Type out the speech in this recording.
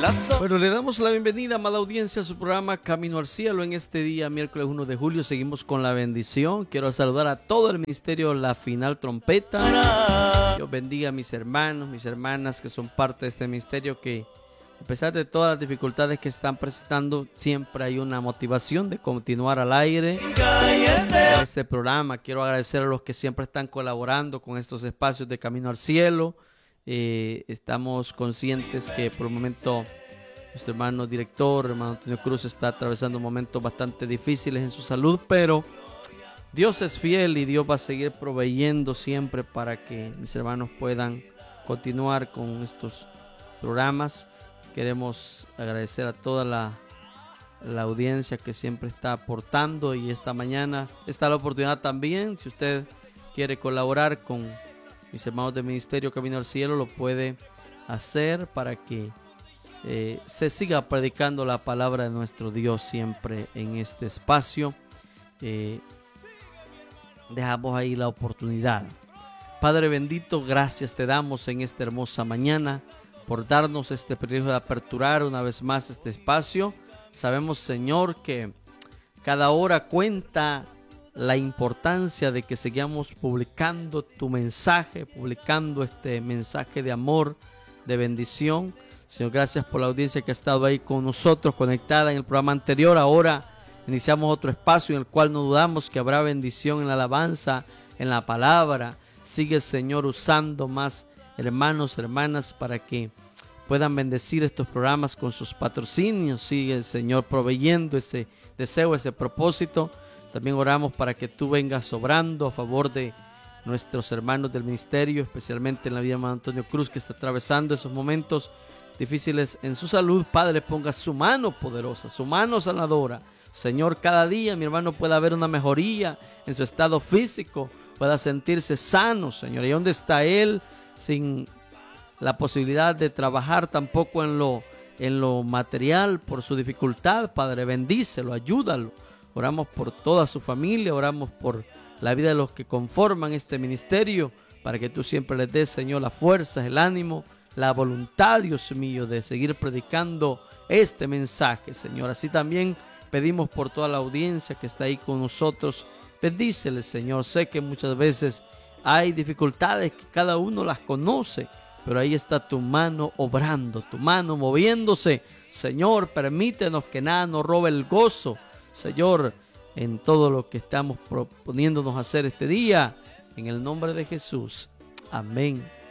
Bueno, le damos la bienvenida, amada audiencia, a su programa Camino al Cielo. En este día, miércoles 1 de julio, seguimos con la bendición. Quiero saludar a todo el ministerio La Final Trompeta. Dios bendiga a mis hermanos, mis hermanas que son parte de este ministerio, que a pesar de todas las dificultades que están presentando, siempre hay una motivación de continuar al aire en este programa. Quiero agradecer a los que siempre están colaborando con estos espacios de Camino al Cielo. Estamos conscientes que por un momento nuestro hermano director, hermano Antonio Cruz, está atravesando momentos bastante difíciles en su salud, pero Dios es fiel y Dios va a seguir proveyendo siempre para que mis hermanos puedan continuar con estos programas. Queremos agradecer a toda la audiencia que siempre está aportando, y esta mañana está la oportunidad también, si usted quiere colaborar con mis hermanos del ministerio Camino al Cielo, lo puede hacer para que se siga predicando la palabra de nuestro Dios siempre en este espacio. Dejamos ahí la oportunidad. Padre bendito, gracias te damos en esta hermosa mañana por darnos este privilegio de aperturar una vez más este espacio. Sabemos, Señor, que cada hora cuenta, la importancia de que sigamos publicando tu mensaje, publicando este mensaje de amor, de bendición. Señor, gracias por la audiencia que ha estado ahí con nosotros, conectada en el programa anterior. Ahora iniciamos otro espacio en el cual no dudamos que habrá bendición en la alabanza, en la palabra. Sigue, Señor, usando más hermanos, hermanas, para que puedan bendecir estos programas con sus patrocinios. Sigue, Señor, proveyendo ese deseo, ese propósito. También oramos para que tú vengas obrando a favor de nuestros hermanos del ministerio, especialmente en la vida de hermano Antonio Cruz, que está atravesando esos momentos difíciles en su salud. Padre, ponga su mano poderosa, su mano sanadora. Señor, cada día mi hermano pueda ver una mejoría en su estado físico, pueda sentirse sano, Señor. ¿Y dónde está él sin la posibilidad de trabajar tampoco en lo material por su dificultad? Padre, bendícelo, ayúdalo. Oramos por toda su familia, oramos por la vida de los que conforman este ministerio, para que tú siempre les des, Señor, la fuerza, el ánimo, la voluntad, Dios mío, de seguir predicando este mensaje, Señor. Así también pedimos por toda la audiencia que está ahí con nosotros. Bendícele, Señor. Sé que muchas veces hay dificultades que cada uno las conoce, pero ahí está tu mano obrando, tu mano moviéndose. Señor, permítenos que nada nos robe el gozo, Señor, en todo lo que estamos proponiéndonos hacer este día, en el nombre de Jesús. Amén